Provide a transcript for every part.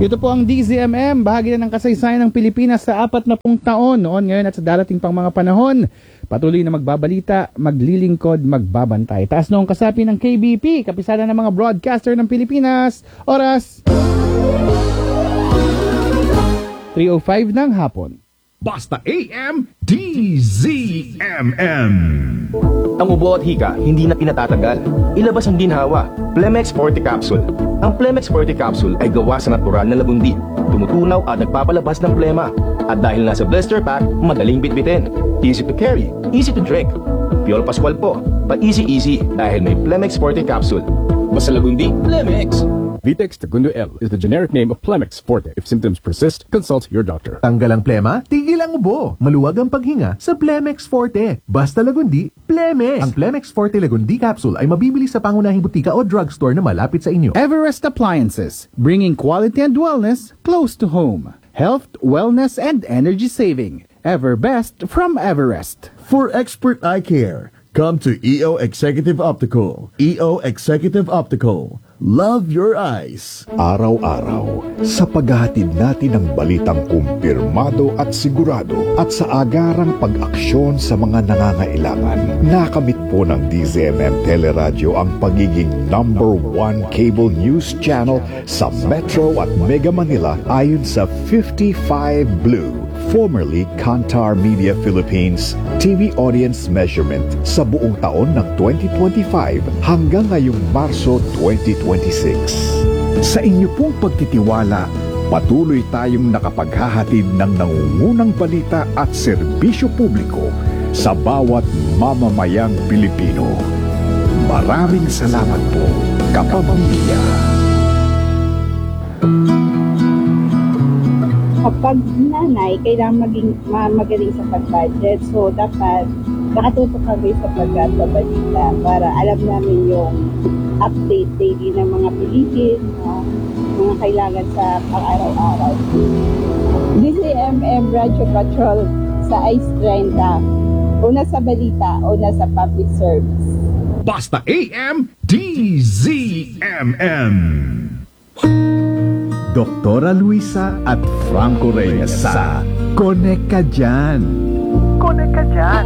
Ito po ang DZMM, bahagi na ng kasaysayan ng Pilipinas sa 40 taon noon, ngayon at sa darating pang mga panahon. Patuloy na magbabalita, maglilingkod, magbabantay. Taas noong kasapi ng KBP, kapisada ng mga broadcaster ng Pilipinas. Oras 3:05 ng hapon. Basta AM DZMM. Ang ubo at hika, hindi na pinatatagal. Ilabas ang ginhawa. Plemex Forte Capsule. Ang Plemex Forte Capsule ay gawa sa natural na lagundi. Tumutunaw at nagpapalabas ng plema. At dahil nasa blister pack, madaling bitbitin. Easy to carry, easy to drink. Piolo Pascual po, pa-easy dahil may Plemex Forte Capsule. Basta lagundi, Plemex. Vitex Segundo L is the generic name of Plemex Forte. If symptoms persist, consult your doctor. Tanggal ang plema, tigil ang ubo. Maluwag ang paghinga sa Plemex Forte. Basta lagundi, Plemex. Ang Plemex Forte Lagundi Capsule ay mabibili sa pangunahing butika o drugstore na malapit sa inyo. Everest Appliances, bringing quality and wellness close to home. Health, wellness, and energy saving. Ever best from Everest. For expert eye care, come to EO Executive Optical. EO Executive Optical. Love your eyes. Araw-araw, sa paghahatid natin ng balitang kumpirmado at sigurado at sa agarang pag-aksyon sa mga nangangailangan, nakamit po ng DZMM Teleradyo ang pagiging #1 cable news channel sa Metro at Mega Manila ayon sa 55 Blue, formerly Kantar Media Philippines TV audience measurement sa buong taon ng 2025 hanggang ngayong Marso 2026. Sa inyo pong pagtitiwala, patuloy tayong nakapaghahatid ng nangungunang balita at serbisyo publiko sa bawat mamamayang Pilipino. Maraming salamat po, kapamilya. Kapag nanay, kailangan magaling sa pag-budget. So, dapat nakatutok kami sa pagbabalita para alam namin yung update daily ng mga bilihin, mga kailangan sa pang-araw-araw. DZMM Radio Patrol sa Ice 30. Una sa balita, una sa public service. Basta AM DZMM. Doktora Luisa at Franco Reyes sa Connect Ka Dyan. Connect Ka Dyan.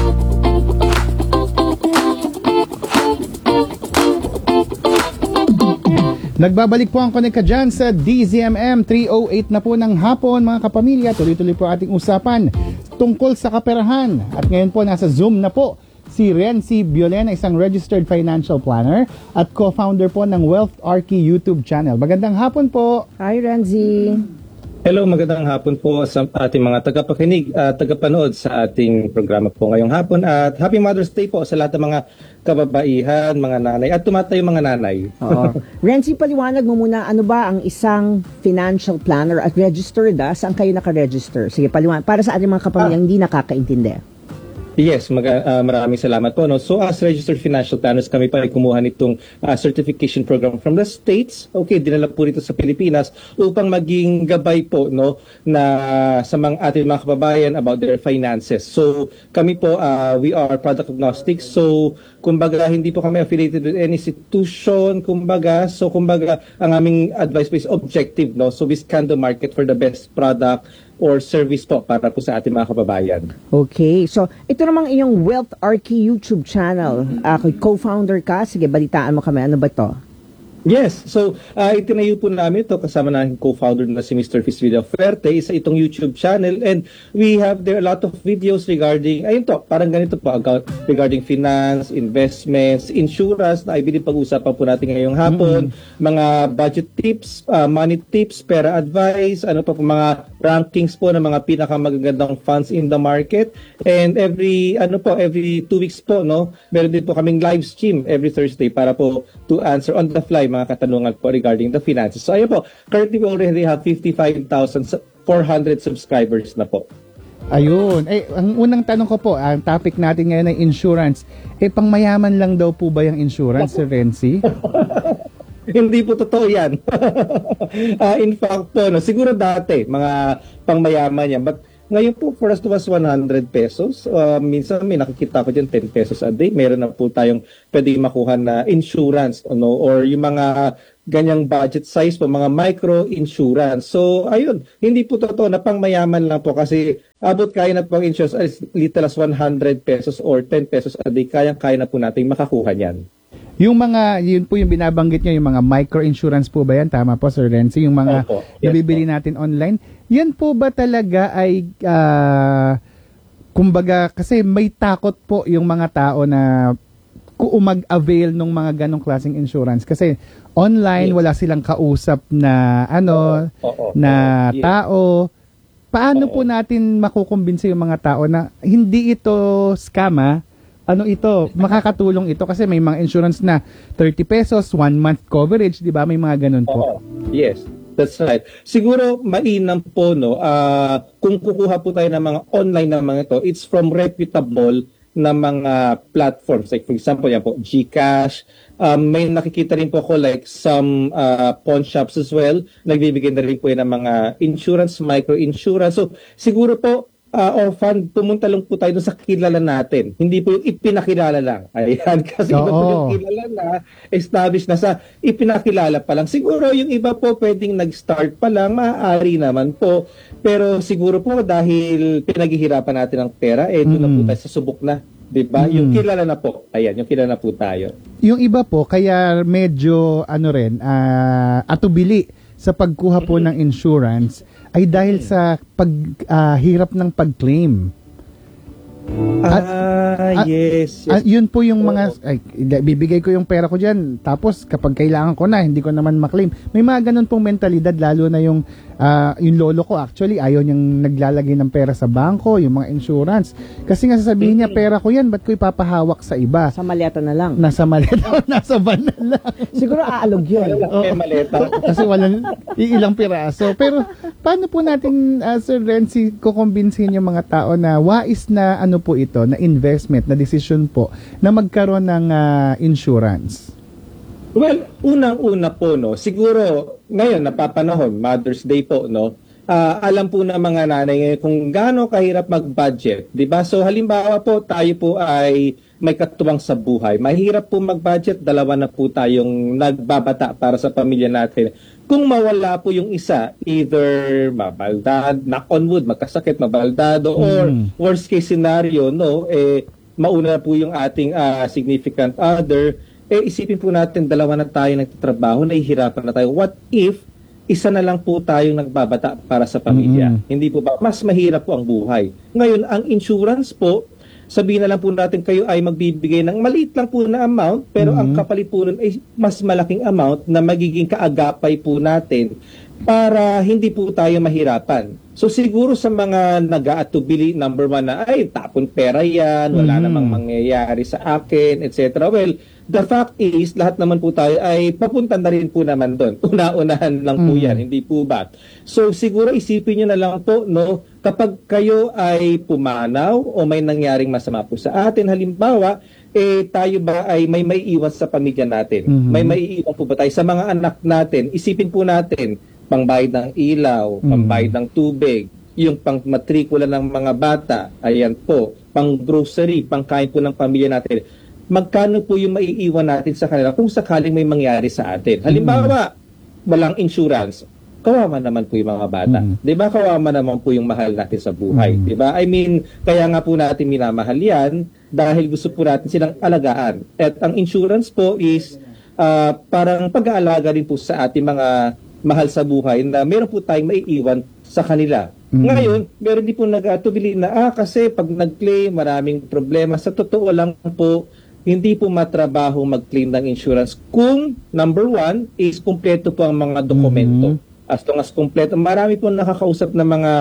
Nagbabalik po ang Connect Ka Dyan sa DZMM. 3:08 na po ng hapon, mga kapamilya. Tuloy-tuloy po ating usapan tungkol sa kaperahan. At ngayon po nasa Zoom na po si Renzi Biolena, isang registered financial planner at co-founder po ng Wealth Archie YouTube channel. Magandang hapon po. Hi Renzi. Hello, magandang hapon po sa ating mga tagapakinig at tagapanood sa ating programa po ngayong hapon. At Happy Mother's Day po sa lahat ng mga kababaihan, mga nanay at tumatay mga nanay. Oo. Renzi, paliwanag mo muna, ano ba ang isang financial planner at registered? Saan kayo naka-register? Sige, paliwanag. Para sa ating mga kapamilyang hindi nakakaintindi. Yes, maraming salamat po. No? So as registered financial planners, kami pa ay kumuha nitong certification program from the States. Okay, dinala po rito sa Pilipinas upang maging gabay po, no, na sa mga ating mga kababayan about their finances. So kami po, we are product agnostic. So kumbaga, hindi po kami affiliated with any institution, kumbaga. So kumbaga, ang aming advice po is objective, no? So we scan the market for the best product or service po para po sa ating mga kababayan. Okay. So, ito namang iyong Wealth Archie YouTube channel. Co-founder ka. Sige, balitaan mo kami. Ano ba to? Yes. So, itinayo po namin ito kasama ng co-founder na si Mr. Fisvilla Fuerte sa itong YouTube channel, and we have there a lot of videos regarding, ayun to, parang ganito po, regarding finance, investments, insurance, na ibig pag-usapan po natin ngayong hapon, mga budget tips, money tips, pera advice, ano pa po, mga rankings po ng mga pinakamagagandang funds in the market, and every 2 weeks po, no, meron din po kaming live stream every Thursday para po to answer on the fly mga katanungan po regarding the finances. So ayun po, currently we already have 55,400 subscribers na po. Ayun. Ang unang tanong ko po, ang topic natin ngayon ay insurance. Pangmayaman lang daw po ba yung insurance, Sir Renzi? Hindi po totoo yan. In fact po, no, siguro dati, mga pangmayaman yan. But Ngayon po, first was 100 pesos. Minsan may nakikita ko dyan 10 pesos a day. Meron na po tayong pwede makuha na insurance, or yung mga ganyang budget size po, mga micro insurance. So, ayun, hindi po totoo na pang mayaman lang po kasi abot kaya na po ang insurance as little as 100 pesos or 10 pesos a day. Kaya na po natin makakuha niyan. Yung mga, yun po yung binabanggit nyo, yung mga micro-insurance po ba yan? Tama po, Sir Renzi? Yung mga nabibili natin online. Yan po ba talaga ay, kumbaga, kasi may takot po yung mga tao na mag-avail ng mga ganong klaseng insurance. Kasi online, wala silang kausap na, tao. Paano po natin makukumbinsi yung mga tao na hindi ito scam, ito, makakatulong ito kasi may mga insurance na 30 pesos, 1 month coverage, di ba? May mga ganun po. Yes, that's right. Siguro mainam po, kung kukuha po tayo ng mga online na mga ito, it's from reputable na mga platforms. Like for example, yan po, GCash. May nakikita rin po ako like some pawn shops as well. Nagbibigay na rin po yan ng mga insurance, micro-insurance. So siguro po, orphan, pumunta lang po tayo sa kilala natin. Hindi po yung ipinakilala lang. Ayan, kasi iba po yung kilala na, established na sa ipinakilala pa lang. Siguro yung iba po pwedeng nag-start pa lang, maaari naman po. Pero siguro po dahil pinaghihirapan natin ang pera, doon na po tayo sa subok na. Diba? Yung kilala na po. Ayan, yung kilala na po tayo. Yung iba po, kaya medyo, atubili sa pagkuha po ng insurance, ay dahil sa hirap ng pag-claim. Yes. Yun po yung mga, bibigay ko yung pera ko dyan, tapos kapag kailangan ko na, hindi ko naman maklaim. May mga ganun pong mentalidad, lalo na yung lolo ko actually, ayaw niyang naglalagay ng pera sa bangko, yung mga insurance. Kasi nga sasabihin niya, pera ko yan, ba't ko ipapahawak sa iba? Sa maleta na lang. Nasa maleta, nasa van na lang. Siguro aalog yun. Maleta. Kasi walang ilang piraso. Pero paano po natin, Sir Renzi, kukumbinsin yung mga tao na wais na po ito, na investment, na decision po, na magkaroon ng insurance? Well, unang-una po, siguro ngayon napapanahon, Mother's Day po, alam po na mga nanay ngayon kung gaano kahirap mag-budget, 'di ba? So halimbawa po, tayo po ay may katuwang sa buhay. Mahirap po mag-budget, dalawa na po tayong nagbabata para sa pamilya natin. Kung mawala po yung isa, either mabaldad, knock on wood, magkasakit, mabaldado, or worst case scenario, mauna po yung ating significant other, isipin po natin, dalawa na tayo nagtatrabaho, nahihirapan na tayo. What if isa na lang po tayong nagbabata para sa pamilya? Hindi po ba? Mas mahirap po ang buhay. Ngayon, ang insurance po, sabihin na lang po natin kayo ay magbibigay ng maliit lang po na amount, pero ang kapalit po nun ay mas malaking amount na magiging kaagapay po natin para hindi po tayo mahirapan. So siguro sa mga nag-aatubili, number one na, tapon pera yan, wala namang mangyayari sa akin, etc. Well, the fact is, lahat naman po tayo ay papunta na rin po naman doon. Una-unahan lang po yan, hindi po ba? So siguro isipin nyo na lang po, kapag kayo ay pumanaw o may nangyaring masama po sa atin, halimbawa, tayo ba ay may maiiwan sa pamilya natin? May maiiwan po ba tayo sa mga anak natin? Isipin po natin, pangbayad ng ilaw, pangbayad ng tubig, yung pangmatrikula ng mga bata, ayan po, pang grocery, pangkain po ng pamilya natin. Magkano po yung maiiwan natin sa kanila kung sakaling may mangyari sa atin? Halimbawa, walang insurance, kawawa naman po yung mga bata. Diba? Kawawa naman po yung mahal natin sa buhay. Diba? I mean, kaya nga po natin minamahal yan dahil gusto po natin silang alagaan. At ang insurance po is parang pag-aalaga rin po sa ating mga mahal sa buhay na meron po tayong maiiwan sa kanila. Ngayon, meron din po nag-atubili na, kasi pag nag-claim, maraming problema. Sa totoo lang po, hindi po matrabaho mag-claim ng insurance kung, number one, is kumpleto po ang mga dokumento. As long as kumpleto. Marami po nakakausap na mga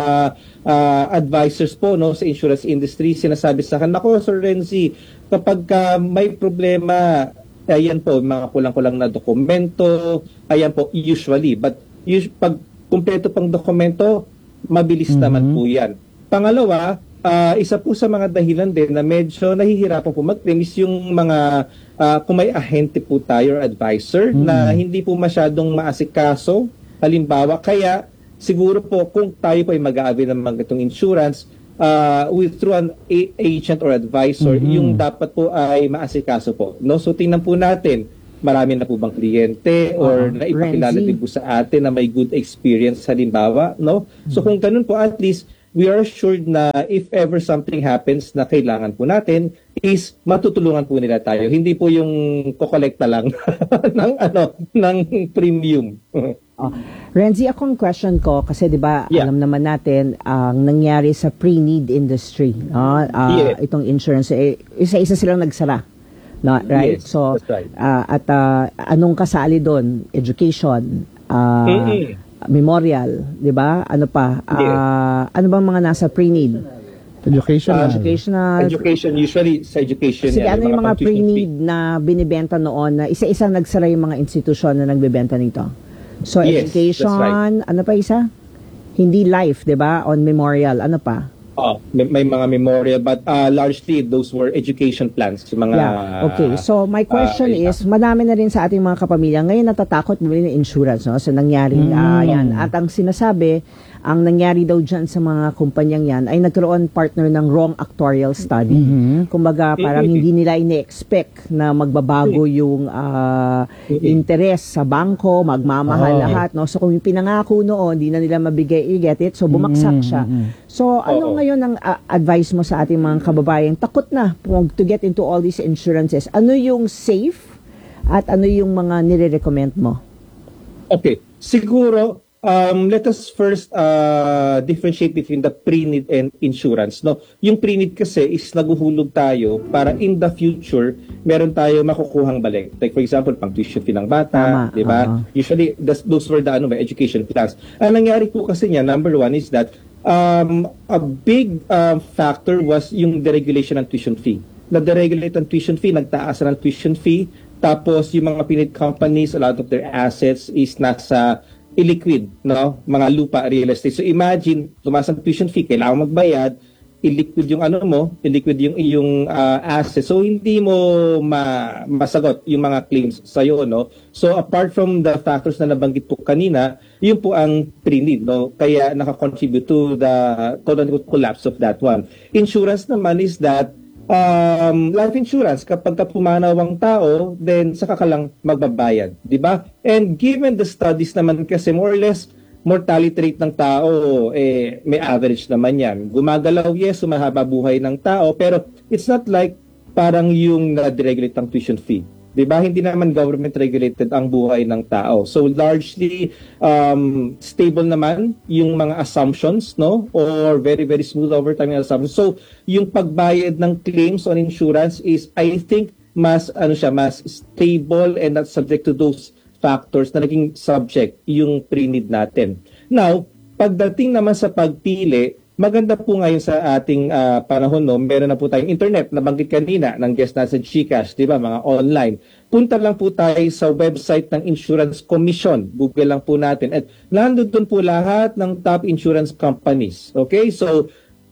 advisors po sa insurance industry. Sinasabi sa akin, nako, Sir Renzi, kapag may problema, ayan po, mga kulang-kulang na dokumento, ayan po, usually. But pag kumpleto pang dokumento, mabilis naman po yan. Pangalawa, isa po sa mga dahilan din na medyo nahihirapan po mag-claim is yung mga, kung may ahente po tayo or advisor na hindi po masyadong maasikaso, halimbawa, kaya siguro po kung tayo po ay mag-aabil ng mga itong insurance, through an agent or advisor, yung dapat po ay maasikaso po. No? So tingnan po natin, marami na po bang kliyente or naipakilala din po sa atin na may good experience halimbawa. No? So kung ganun po, at least we are assured na if ever something happens na kailangan po natin, is matutulungan po nila tayo. Hindi po yung kokolekta lang ng premium. Renzi, akong question ko, kasi di ba alam naman natin ang nangyari sa pre-need industry, itong insurance, isa-isa silang nagsara. No, right? Yes, so, that's right. At anong kasali doon? Education, memorial, di ba? Ano pa? Ano bang mga nasa pre-need? Education, usually sa education. Sige, ano yung mga pre-need na binibenta noon na isa-isa nagsara yung mga institusyon na nagbebenta nito? So, Yes, education, that's right. ano pa isa? Hindi life, di ba? On memorial, ano pa? May mga memorial, but largely those were education plans. Yung mga, Okay, so my question is, madami na rin sa ating mga kapamilya ngayon natatakot bumili ng insurance, no? So nangyaring yan. At ang sinasabi, ang nangyari daw dyan sa mga kumpanyang yan ay nagkaroon partner ng wrong actuarial study. Kumbaga, parang hindi nila ine-expect na magbabago yung interest sa bangko, magmamahal lahat. No? So kung yung pinangako noon, hindi na nila mabigay, you get it? So bumagsak siya. So ano ngayon ang advice mo sa ating mga kababayan? Takot na to get into all these insurances. Ano yung safe at ano yung mga nire-recommend mo? Okay, siguro, let us first differentiate between the pre-need and insurance. No, yung pre-need kasi is naguhulog tayo para in the future meron tayo makukuhang balik. Like for example, pang tuition fee ng bata, di ba? Usually those were the education plans. Ang nangyari po kasi niya, number one is that a big factor was yung deregulation ng tuition fee. Na-deregulate ang tuition fee, nagtaas ng tuition fee, tapos yung mga pre-need companies, a lot of their assets is nasa illiquid, no? Mga lupa, real estate. So imagine, tumaas ang tuition fee, kailangan magbayad, illiquid yung illiquid yung iyong asset. So hindi mo masagot yung mga claims sa'yo, no? So apart from the factors na nabanggit po kanina, yun po ang pre-need, no? Kaya nakakontribute to the quote-unquote collapse of that one. Insurance naman is that life insurance, kapag pumanaw ang tao, then saka ka lang magbabayad, di ba? And given the studies naman kasi more or less, mortality rate ng tao, may average naman yan. Gumagalaw, yes, mahaba buhay ng tao, pero it's not like parang yung na-deregulate ang tuition fee. Di ba? Hindi naman government regulated ang buhay ng tao. So largely stable naman yung mga assumptions, no? Or very very smooth over time yung assumptions. So yung pagbayad ng claims on insurance is, I think, mas stable and not subject to those factors na naging subject yung pre-need natin. Now, pagdating naman sa pagpili, maganda po ngayon sa ating panahon, no, meron na po tayong internet, nabanggit kanina ng guest na sa GCash, di ba, mga online. Punta lang po tayo sa website ng Insurance Commission. Google lang po natin. At nandun po lahat ng top insurance companies. Okay? So,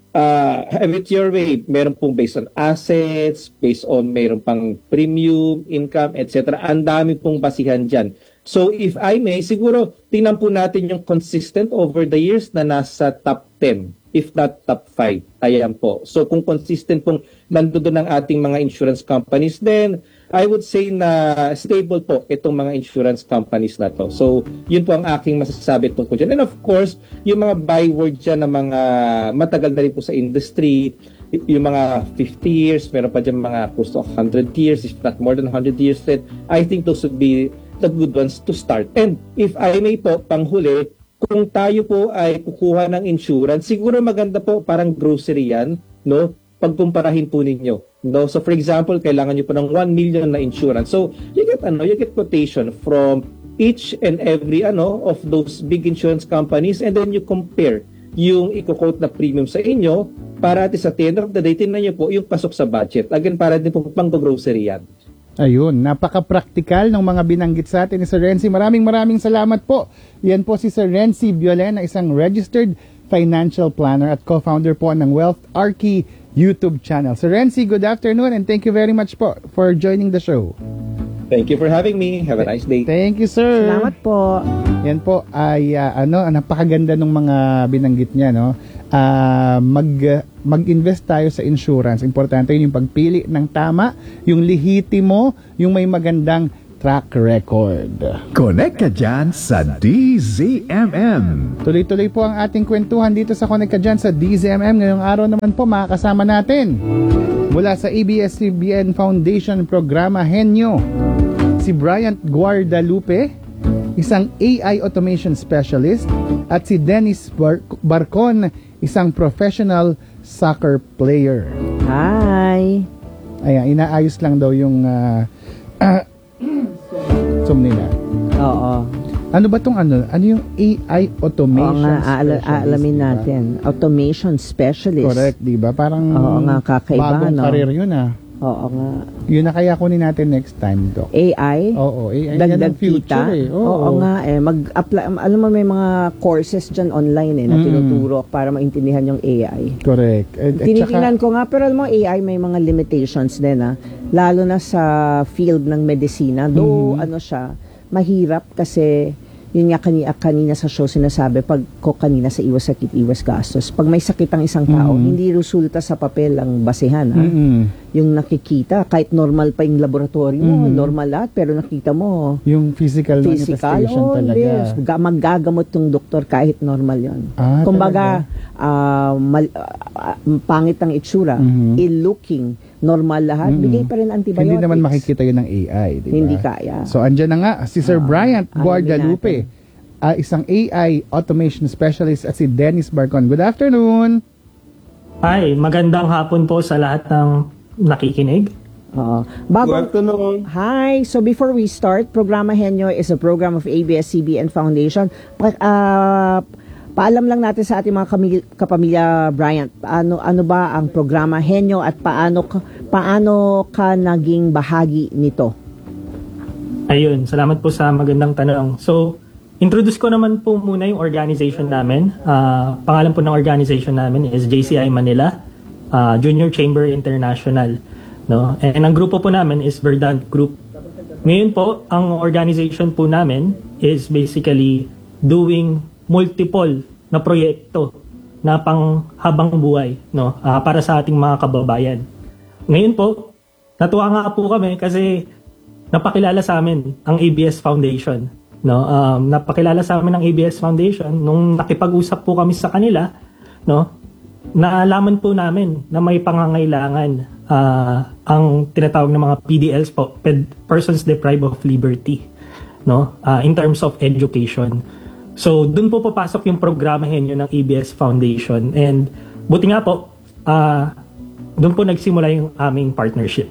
have it your way. Meron pong based on assets, based on meron pang premium, income, etc. Ang dami pong basihan dyan. So if I may, siguro tingnan po natin yung consistent over the years na nasa top 10, if not top 5. Ayan po. So kung consistent pong nandoon ang ating mga insurance companies, then I would say na stable po itong mga insurance companies na to. So yun po ang aking masasabi tungkol dyan. And of course, yung mga byword dyan na mga matagal na rin po sa industry, yung mga 50 years, meron pa dyan mga close to 100 years, if not more than 100 years, then I think those would be the good ones to start. And if I may po, panghuli, kung tayo po ay kukuha ng insurance, siguro maganda po parang grocery yan, no? Pagkumparahin po ninyo, no? So for example, kailangan niyo po ng 1 million na insurance. So you get quotation from each and every of those big insurance companies, and then you compare yung i-quote na premium sa inyo para at the end of the day, tingnan niyo po yung pasok sa budget. Again, para din po pang-grocery yan. Ayun, napaka-practical ng mga binanggit sa atin ni Sir Renzi. Maraming salamat po. Yan po si Sir Renzi Biolena, isang registered financial planner at co-founder po ng Wealth Archie YouTube channel. Sir Renzi, good afternoon and thank you very much po for joining the show. Thank you for having me. Have a nice day. Thank you, sir. Salamat po. Yan po ay napakaganda ng mga binanggit niya, no? Mag-invest tayo sa insurance. Importante yun yung pagpili ng tama, yung lihitimo, yung may magandang track record. Connect ka dyan sa DZMM. Tuloy-tuloy po ang ating kwentuhan dito sa Connect Ka Dyan sa DZMM. Ngayong araw naman po makakasama natin mula sa ABS-CBN Foundation Programa Henyo, si Bryant Guardalupe, isang AI automation specialist, at si Dennis Barcon, isang professional soccer player. Hi. Ayan, inaayos lang daw yung Zoom nila. Oo. Ano ba tong ano yung AI automation specialist? Alamin natin. Automation specialist. Correct, di ba? Parang Oo nga, kakaiba, bagong no? career yun Oo nga. Yun na kaya kunin natin next time, Doc. AI? Oo, AI. Yan Dagdag ang future kita? Oo. nga mag-apply. Alam mo, may mga courses dyan online na tinuturo para maintindihan yung AI. Correct. Tinitingnan ko nga, pero alam mo, AI may mga limitations din, lalo na sa field ng medisina. Though, siya, mahirap kasi yun nga kanina sa show sinasabi, pag ko kanina sa iwas sakit, iwas gastos. Pag may sakit ang isang tao, hindi resulta sa papel ang basehan. Yung nakikita, kahit normal pa yung laboratory mo, normal lahat, pero nakita mo, yung physical manifestation talaga. Yes. Maggagamot yung doktor kahit normal yon. Kumbaga, pangit ang itsura, ill-looking, normal lahat, bigay pa rin antibiotics. Hindi naman makikita yun ng AI, di ba? Hindi kaya. So, andyan na nga, si Sir Bryant Guardalupe, isang AI automation specialist, at si Dennis Barcon. Good afternoon! Hi, magandang hapon po sa lahat ng nakikinig. Good afternoon. Hi! So before we start, Programa Henyo is a program of ABS-CBN Foundation. Paalam lang natin sa ating mga kapamilya, Bryant, ano ba ang Programa Henyo at paano ka naging bahagi nito? Ayun, salamat po sa magandang tanong. So, introduce ko naman po muna yung organization namin. Pangalan po ng organization namin is JCI Manila, Junior Chamber International. No? And ang grupo po namin is Verdant Group. Ngayon po, ang organization po namin is basically doing multiple na proyekto na panghabang buhay, no, para sa ating mga kababayan. Ngayon po, natuwa nga po kami kasi napakilala sa amin ang ABS Foundation, no. Napakilala sa amin ang ABS Foundation nung nakipag-usap po kami sa kanila, no. Naalaman po namin na may pangangailangan ang tinatawag ng mga PDLs po, persons deprived of liberty, no, in terms of education. So, dun po papasok yung programa henyo ng ABS Foundation. And buti nga po, dun po nagsimula yung aming partnership.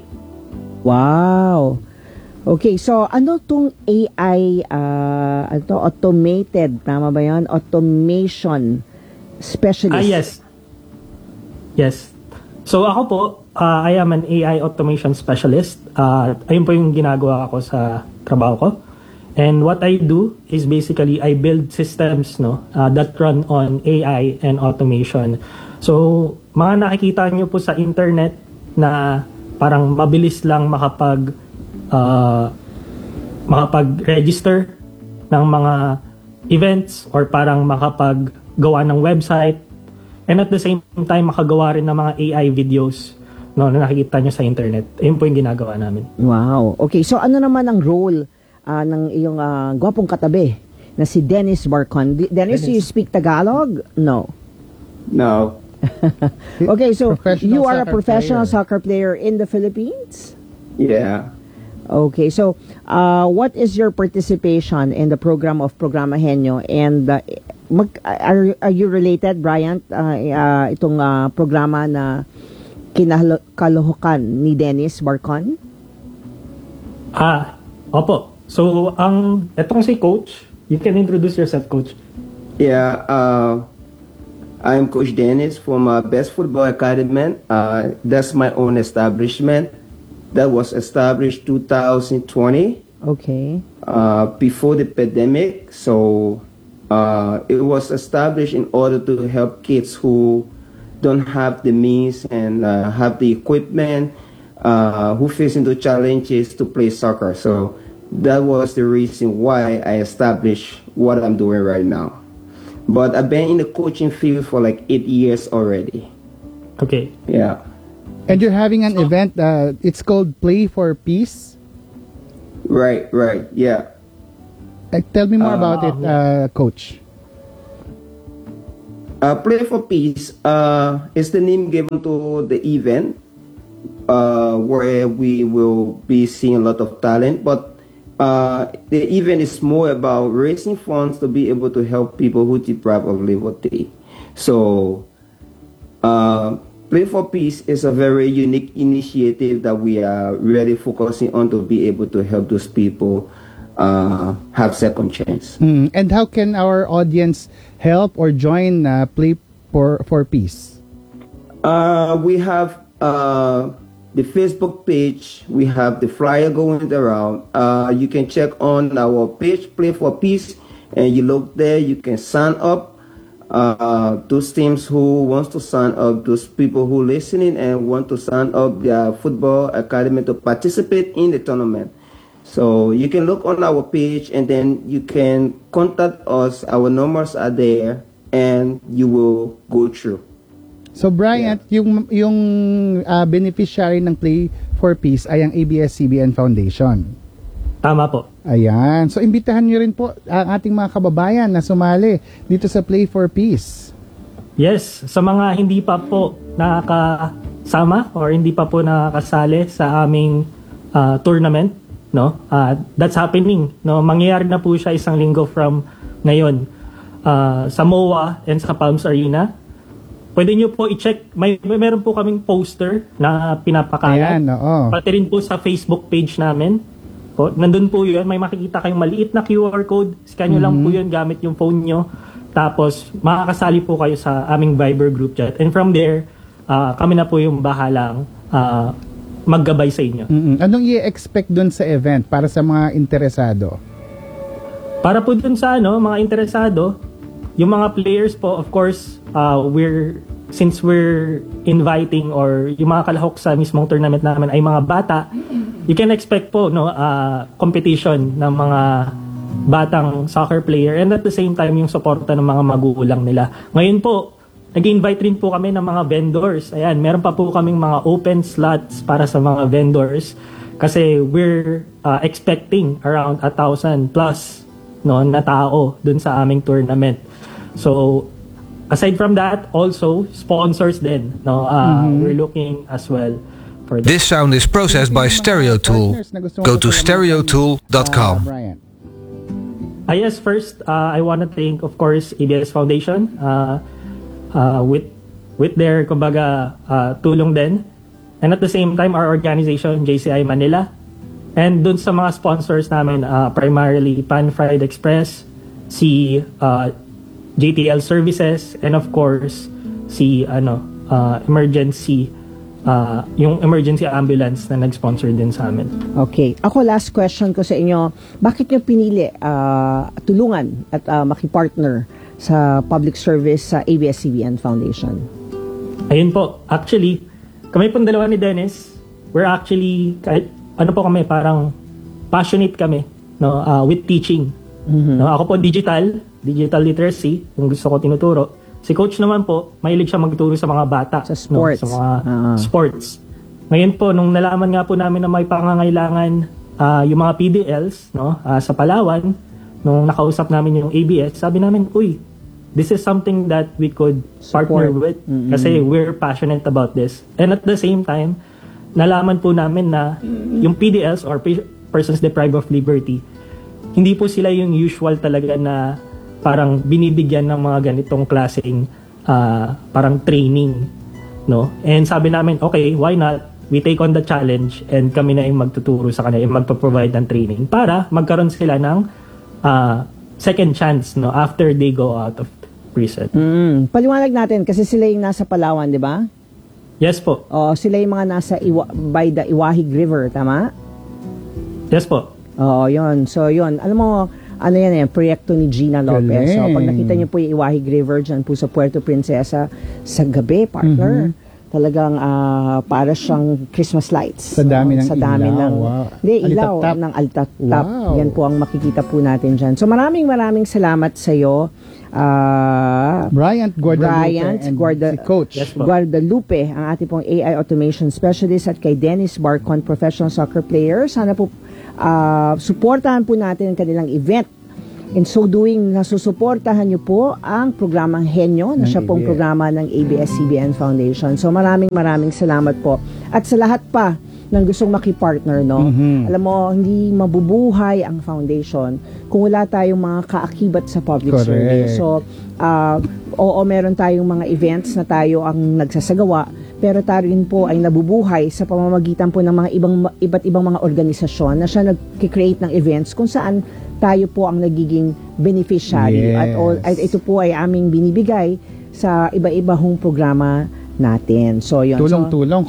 Wow! Okay, so ano tong AI, automated, tama ba yan? Automation specialist? Yes. Yes. So ako po, I am an AI automation specialist. Ayun po yung ginagawa ko sa trabaho ko. And what I do is basically I build systems, no, that run on AI and automation. So, mga nakikita nyo po sa internet na parang mabilis lang makapag-register ng mga events or parang makapaggawa ng website, and at the same time makagawa rin ng mga AI videos, no, na nakikita nyo sa internet. Ayun po yung ginagawa namin. Wow. Okay, so ano naman ang role ng iyong gwapong katabi na si Dennis Barcon? Dennis, do you speak Tagalog? No. No. Okay, so you are a professional soccer player in the Philippines? Yeah. Okay, so what is your participation in the program of Programa Henyo? And are you related, Bryant, itong programa na kinakaluhukan ni Dennis Barcon? Opo. So, etong si Coach, you can introduce yourself, Coach. Yeah, I'm Coach Dennis from Best Football Academy. That's my own establishment. That was established 2020. Okay. Before the pandemic. So, it was established in order to help kids who don't have the means and have the equipment who facing the challenges to play soccer. So that was the reason why I established what I'm doing right now. But I've been in the coaching field for like 8 years already. Okay. Yeah. And you're having an event, it's called Play for Peace? Right, yeah. Tell me more about it, Coach. Play for Peace is the name given to the event where we will be seeing a lot of talent. But the event is more about raising funds to be able to help people who deprived of liberty. So Play for Peace is a very unique initiative that we are really focusing on to be able to help those people have second chance. And how can our audience help or join Play for Peace? We have the Facebook page. We have the flyer going around. You can check on our page, Play for Peace, and you look there. You can sign up. Those teams who wants to sign up, those people who listening and want to sign up their football academy to participate in the tournament. So you can look on our page and then you can contact us. Our numbers are there and you will go through. So Bryant, yung beneficiary ng Play for Peace ay ang ABS-CBN Foundation. Tama po. Ayan. So imbitahan niyo rin po ang ating mga kababayan na sumali dito sa Play for Peace. Yes, sa mga hindi pa po nakakasama or hindi pa po nakakasali sa aming tournament, no? That's happening, no? Mangyayari na po siya isang linggo from ngayon sa MOA and sa Palms Arena. Pwede nyo po i-check, meron po kaming poster na pinapakalat. Ayan, oo. Pati rin po sa Facebook page namin. O, nandun po yun, may makikita kayong maliit na QR code. Scan nyo lang po yun gamit yung phone nyo. Tapos, makakasali po kayo sa aming Viber group chat. And from there, kami na po yung bahalang maggabay sa inyo. Anong i-expect dun sa event para sa mga interesado? Para po dun sa mga interesado, yung mga players po, of course, since we're inviting or yung mga kalahok sa mismong tournament namin ay mga bata, you can expect po competition ng mga batang soccer player and at the same time yung suporta ng mga magulang nila. Ngayon po, nag-invite rin po kami ng mga vendors. Ayan, meron pa po kaming mga open slots para sa mga vendors kasi we're expecting around 1,000 plus na tao dun sa aming tournament. So, aside from that, also sponsors din. We're looking as well. This sound is processed by Stereo Tool. Go to stereotool.com. Yes, first, I want to thank, of course, ABS Foundation with their, kumbaga, tulong din. And at the same time, our organization, JCI Manila. And dun sa mga sponsors namin, primarily Pan Fried Express, si JTL Services, and of course, si emergency yung emergency ambulance na nag-sponsor din sa amin. Okay. Ako, last question ko sa inyo. Bakit nyo pinili tulungan at makipartner sa public service sa ABS-CBN Foundation? Ayun po. Actually, kami pong dalawa ni Dennis, we're actually, kahit kami, parang passionate kami with teaching. Ako po digital literacy, yung gusto ko tinuturo. Si Coach naman po, mahilig siya magturo sa mga bata. Sa sports. Sa mga sports. Ngayon po, nung nalaman nga po namin na may pangangailangan yung mga PDLs sa Palawan, nung nakausap namin yung ABS, sabi namin, this is something that we could partner with kasi we're passionate about this. And at the same time, nalaman po namin na yung PDLs or persons deprived of liberty, hindi po sila yung usual talaga na parang binibigyan ng mga ganitong klaseng parang training, And sabi namin, okay, why not? We take on the challenge and kami na yung magtuturo sa kanila, yung magpo-provide ng training para magkaroon sila ng second chance, after they go out of prison. Paliwanag natin kasi sila yung nasa Palawan, di ba? Yes po. Sila yung mga nasa by the Iwahig River, tama? Yes po. Yun. So, yun. Alam mo, proyekto ni Gina Lopez. So, pag nakita niyo po yung Iwahig River dyan po sa Puerto Princesa, sa gabi, partner, Talagang para siyang Christmas lights. Sa dami ng dami ilaw. ng, Wow. Hindi, ilaw Alitap-tap. ng Altatap. Wow. Yan po ang makikita po natin dyan. So maraming salamat sa iyo. Bryant Guadalupe si Coach. Guadalupe, ang ating pong AI Automation Specialist, at kay Dennis Barcon, Professional Soccer Player. Sana po suportahan po natin ang kanilang event. In so doing, nasusuportahan niyo po ang programang Henyo, na siya pong programa ng ABS-CBN Foundation. So maraming salamat po. At sa lahat pa ng gustong makipartner, no? Alam mo, hindi mabubuhay ang foundation kung wala tayong mga kaakibat sa public service. So, oo, meron tayong mga events na tayo ang nagsasagawa, pero tayo rin po ay nabubuhay sa pamamagitan po ng mga iba't ibang mga organisasyon na siya nag-create ng events kung saan tayo po ang nagiging beneficiary. At ito po ay aming binibigay sa iba-iba hong programa natin. So, yun. Tulong-tulong,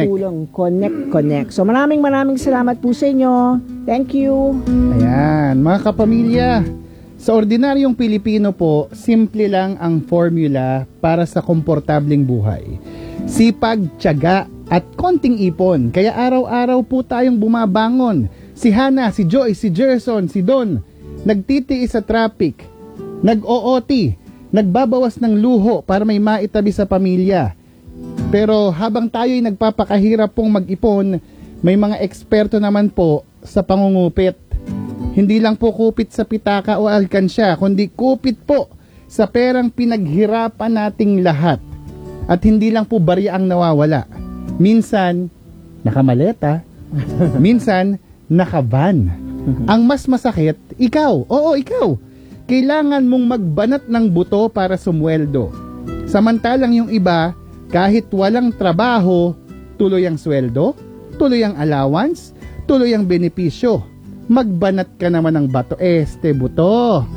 connect. So, maraming salamat po sa inyo. Thank you. Ayan, mga kapamilya, sa ordinaryong Pilipino po, simple lang ang formula para sa komportableng buhay. Sipag, tiyaga, at konting ipon. Kaya araw-araw po tayong bumabangon. Si Hannah, si Joyce, si Gerson, si Don, nagtitiis sa traffic, nag-OOT, nagbabawas ng luho para may maitabi sa pamilya. Pero habang tayo'y nagpapakahirap pong mag-ipon, may mga eksperto naman po sa pangungupit. Hindi lang po kupit sa pitaka o alkansya, kundi kupit po sa perang pinaghirapan nating lahat. At hindi lang po barya ang nawawala. Minsan, nakamaleta. Minsan, nakaban. Ang mas masakit, ikaw. Oo, ikaw. Kailangan mong magbanat ng buto para sumweldo. Samantalang yung iba, kahit walang trabaho, tuloy ang sweldo, tuloy ang allowance, tuloy ang benepisyo. Magbanat ka naman ng bato, buto.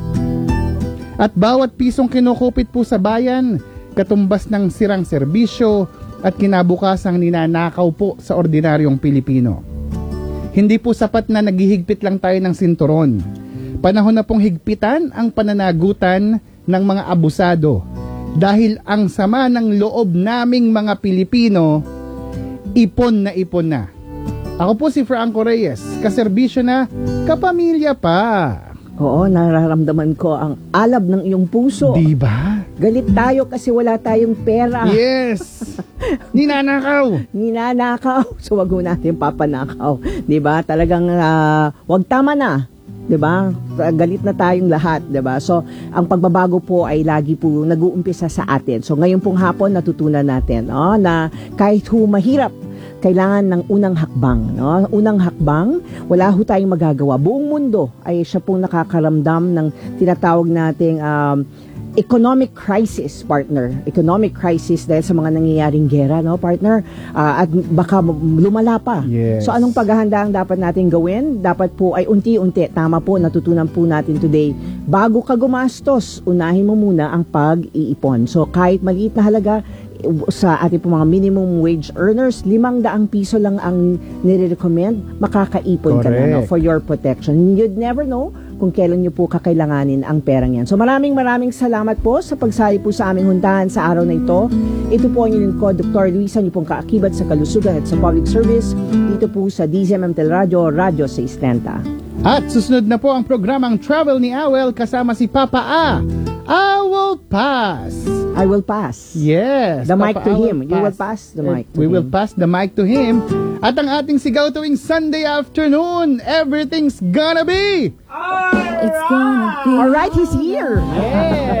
At bawat pisong kinukupit po sa bayan, katumbas ng sirang serbisyo at kinabukasang ninanakaw po sa ordinaryong Pilipino. Hindi po sapat na naghihigpit lang tayo ng sinturon. Panahon na pong higpitan ang pananagutan ng mga abusado. Dahil ang sama ng loob naming mga Pilipino, ipon na. Ako po si Franco Reyes, kaserbisyo na, kapamilya pa. Oo, nararamdaman ko ang alab ng iyong puso. Diba? Galit tayo kasi wala tayong pera. Yes! Ninanakaw. So wag mo natin papanakaw. Diba? Talagang wag tama na. Diba? Galit na tayong lahat. Diba? So, ang pagbabago po ay lagi po nag-uumpisa sa atin. So, ngayon pong hapon natutunan natin na kahit mahirap, kailangan ng unang hakbang. No? Unang hakbang, wala ho tayong magagawa. Buong mundo ay siya pong nakakaramdam ng tinatawag nating economic crisis, partner. Economic crisis dahil sa mga nangyayaring gera, no, partner? At baka lumala pa. Yes. So, anong paghahanda ang dapat natin gawin? Dapat po ay unti-unti. Tama po, natutunan po natin today. Bago ka gumastos, unahin mo muna ang pag-iipon. So, kahit maliit na halaga, sa ating po mga minimum wage earners, 500 piso lang ang nire-recommend, makakaipon ka na, no, for your protection. You'd never know kung kailan nyo po kakailanganin ang perang yan. So maraming salamat po sa pagsali po sa aming huntahan sa araw na ito. Ito po ang inyong lingkod, Dr. Luisa, nyo pong kaakibat sa kalusugan at sa public service, dito po sa DZMM Teleradio, Radyo 630. At susunod na po ang programang Travel ni Awel kasama si Papa A. I will pass. Yes. The mic to him. You will pass the mic to him. We will pass the mic to him. At ang ating sigaw tuwing Sunday afternoon, everything's gonna be... It's gonna be... Alright, he's here. Yeah.